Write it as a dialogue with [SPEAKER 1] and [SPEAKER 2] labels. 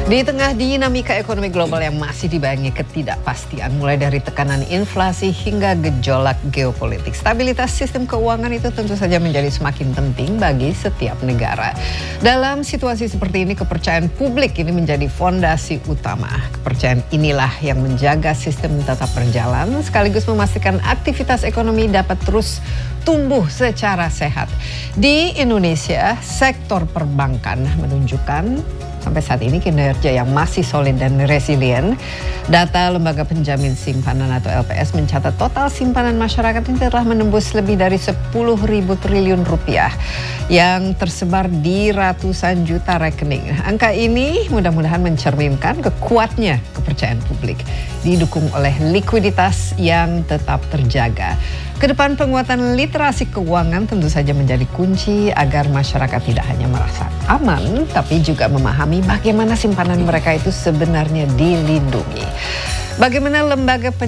[SPEAKER 1] Di tengah dinamika ekonomi global yang masih dibayangi ketidakpastian, mulai dari tekanan inflasi hingga gejolak geopolitik, stabilitas sistem keuangan itu tentu saja menjadi semakin penting bagi setiap negara. Dalam situasi seperti ini, kepercayaan publik ini menjadi fondasi utama. Kepercayaan inilah yang menjaga sistem tetap berjalan, sekaligus memastikan aktivitas ekonomi dapat terus tumbuh secara sehat. Di Indonesia, sektor perbankan menunjukkan sampai saat ini kinerja yang masih solid dan resilient. Data Lembaga Penjamin Simpanan atau LPS mencatat total simpanan masyarakat ini telah menembus lebih dari 10.000 triliun rupiah yang tersebar di ratusan juta rekening. Angka ini mudah-mudahan mencerminkan kekuatnya kepercayaan publik, didukung oleh likuiditas yang tetap terjaga. Kedepan penguatan literasi keuangan tentu saja menjadi kunci agar masyarakat tidak hanya merasa aman, tapi juga memahami bagaimana simpanan mereka itu sebenarnya dilindungi. Bagaimana lembaga